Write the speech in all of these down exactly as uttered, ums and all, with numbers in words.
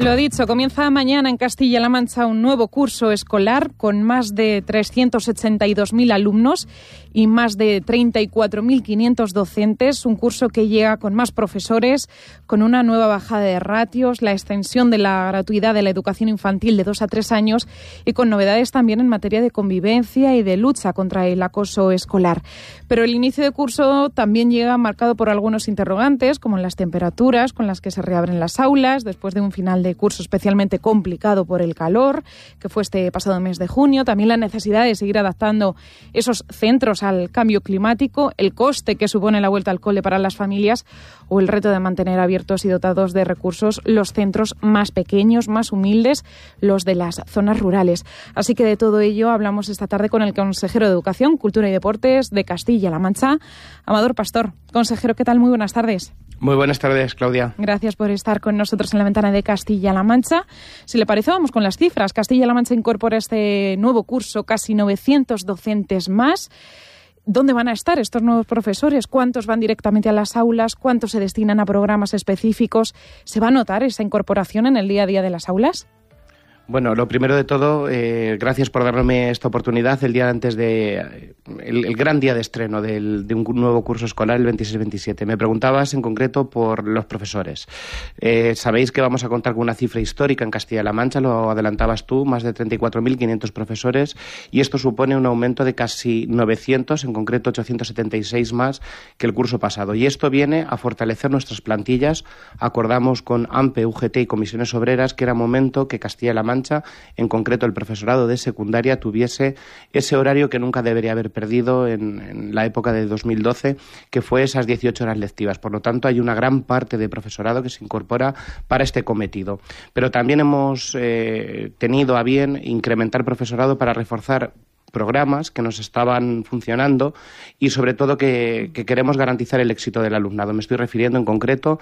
Lo dicho, comienza mañana en Castilla-La Mancha un nuevo curso escolar con más de trescientos ochenta y dos mil alumnos y más de treinta y cuatro mil quinientos docentes. Un curso que llega con más profesores, con una nueva bajada de ratios, la extensión de la gratuidad de la educación infantil de dos a tres años y con novedades también en materia de convivencia y de lucha contra el acoso escolar. Pero el inicio de curso también llega marcado por algunos interrogantes, como las temperaturas con las que se reabren las aulas después de un final de curso especialmente complicado por el calor, que fue este pasado mes de junio. También la necesidad de seguir adaptando esos centros al cambio climático, el coste que supone la vuelta al cole para las familias o el reto de mantener abiertos y dotados de recursos los centros más pequeños, más humildes, los de las zonas rurales. Así que de todo ello hablamos esta tarde con el consejero de Educación, Cultura y Deportes de Castilla-La Mancha, Amador Pastor. Consejero, ¿qué tal? Muy buenas tardes. Muy buenas tardes, Claudia. Gracias por estar con nosotros en la ventana de Castilla-La Mancha. Si le parece, vamos con las cifras. Castilla-La Mancha incorpora este nuevo curso casi novecientos docentes más. ¿Dónde van a estar estos nuevos profesores? ¿Cuántos van directamente a las aulas? ¿Cuántos se destinan a programas específicos? ¿Se va a notar esa incorporación en el día a día de las aulas? Bueno, lo primero de todo, eh, gracias por darme esta oportunidad el día antes de el, el gran día de estreno del, de un nuevo curso escolar, el veintiséis veintisiete. Me preguntabas en concreto por los profesores. Eh, sabéis que vamos a contar con una cifra histórica en Castilla-La Mancha, lo adelantabas tú, más de treinta y cuatro mil quinientos profesores, y esto supone un aumento de casi novecientos, en concreto ochocientos setenta y seis más que el curso pasado. Y esto viene a fortalecer nuestras plantillas. Acordamos con AMPE, U G T y Comisiones Obreras que era momento que Castilla-La Mancha, en concreto el profesorado de secundaria, tuviese ese horario que nunca debería haber perdido en, en la época de dos mil doce, que fue esas dieciocho horas lectivas. Por lo tanto, hay una gran parte de profesorado que se incorpora para este cometido. Pero también hemos eh, tenido a bien incrementar profesorado para reforzar programas que nos estaban funcionando y sobre todo que, que queremos garantizar el éxito del alumnado. Me estoy refiriendo en concreto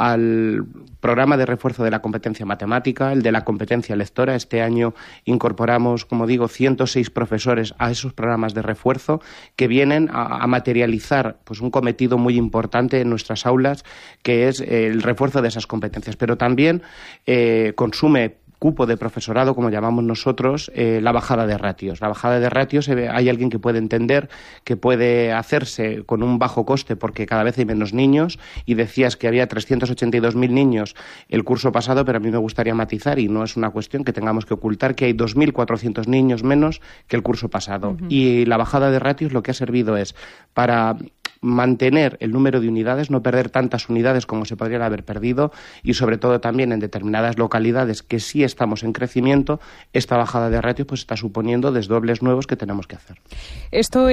al programa de refuerzo de la competencia matemática, el de la competencia lectora. Este año incorporamos, como digo, ciento seis profesores a esos programas de refuerzo que vienen a, a materializar pues un cometido muy importante en nuestras aulas, que es el refuerzo de esas competencias. Pero también eh, consume cupo de profesorado, como llamamos nosotros, eh, la bajada de ratios. La bajada de ratios, eh, hay alguien que puede entender que puede hacerse con un bajo coste porque cada vez hay menos niños, y decías que había trescientos ochenta y dos mil niños el curso pasado, pero a mí me gustaría matizar, y no es una cuestión que tengamos que ocultar, que hay dos mil cuatrocientos niños menos que el curso pasado. Uh-huh. Y la bajada de ratios lo que ha servido es para mantener el número de unidades, no perder tantas unidades como se podrían haber perdido, y sobre todo también en determinadas localidades que sí estamos en crecimiento, esta bajada de ratios pues está suponiendo desdobles nuevos que tenemos que hacer. Esto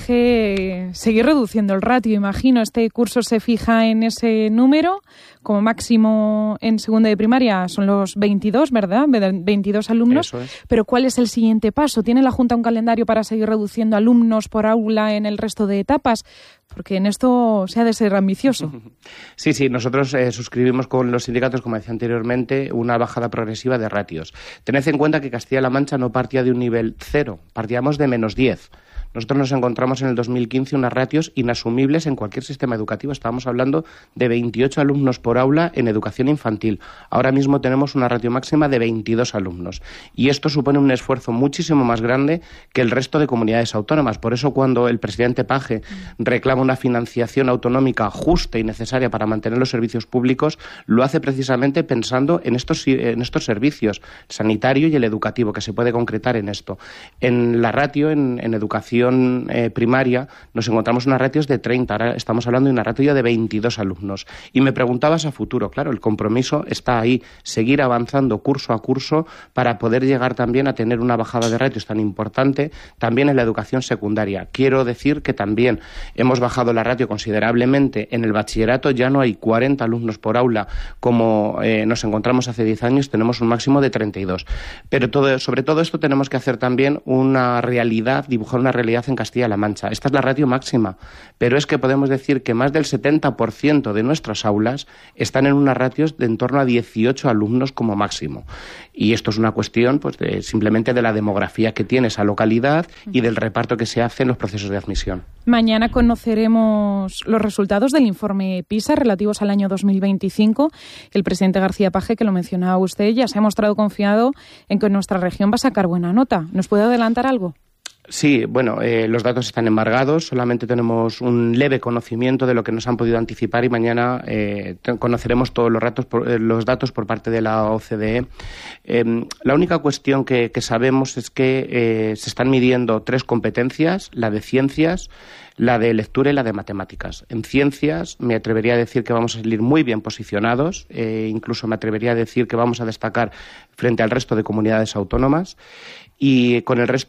exige seguir reduciendo el ratio, imagino. Este curso se fija en ese número, como máximo en segunda de primaria son los veintidós, ¿verdad? veintidós alumnos. Eso es. Pero ¿cuál es el siguiente paso? ¿Tiene la Junta un calendario para seguir reduciendo alumnos por aula en el resto de etapas? Porque en esto se ha de ser ambicioso. Sí, sí, nosotros eh, suscribimos con los sindicatos, como decía anteriormente, una bajada progresiva de ratios. Tened en cuenta que Castilla-La Mancha no partía de un nivel cero, partíamos de menos diez. Nosotros nos encontramos en el dos mil quince unas ratios inasumibles en cualquier sistema educativo. Estábamos hablando de veintiocho alumnos por aula en educación infantil. Ahora mismo tenemos una ratio máxima de veintidós alumnos. Y esto supone un esfuerzo muchísimo más grande que el resto de comunidades autónomas. Por eso, cuando el presidente Paje reclama una financiación autonómica justa y necesaria para mantener los servicios públicos, lo hace precisamente pensando en estos, en estos servicios, el sanitario y el educativo, que se puede concretar en esto. En la ratio, en, en educación Eh, primaria, nos encontramos unas ratios de treinta, ahora estamos hablando de una ratio ya de veintidós alumnos. Y me preguntabas a futuro, claro, el compromiso está ahí, seguir avanzando curso a curso para poder llegar también a tener una bajada de ratios tan importante también en la educación secundaria. Quiero decir que también hemos bajado la ratio considerablemente en el bachillerato, ya no hay cuarenta alumnos por aula como eh, nos encontramos hace diez años, tenemos un máximo de treinta y dos. Pero todo, sobre todo esto tenemos que hacer también una realidad, dibujar una realidad en Castilla-La Mancha. Esta es la ratio máxima, pero es que podemos decir que más del setenta por ciento de nuestras aulas están en unas ratios de en torno a dieciocho alumnos como máximo. Y esto es una cuestión pues de, simplemente de la demografía que tiene esa localidad y del reparto que se hace en los procesos de admisión. Mañana conoceremos conocemos los resultados del informe PISA relativos al año dos mil veinticinco. El presidente García Page, que lo mencionaba usted, ya se ha mostrado confiado en que nuestra región va a sacar buena nota. ¿Nos puede adelantar algo? Sí, bueno, eh, los datos están embargados, solamente tenemos un leve conocimiento de lo que nos han podido anticipar y mañana eh, conoceremos todos los, ratos por, eh, los datos por parte de la O C D E. Eh, la única cuestión que, que sabemos es que eh, se están midiendo tres competencias, la de ciencias, la de lectura y la de matemáticas. En ciencias me atrevería a decir que vamos a salir muy bien posicionados, eh, incluso me atrevería a decir que vamos a destacar frente al resto de comunidades autónomas. Y con el resto